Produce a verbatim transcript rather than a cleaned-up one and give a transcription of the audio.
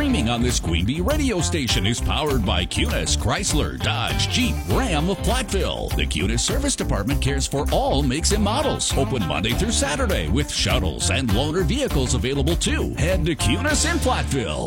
streaming on this Queen Bee radio station is powered by Cunis, Chrysler, Dodge, Jeep, Ram of Platteville. The Cunis Service Department cares for all makes and models. Open Monday through Saturday with shuttles and loaner vehicles available too. Head to Cunis in Platteville.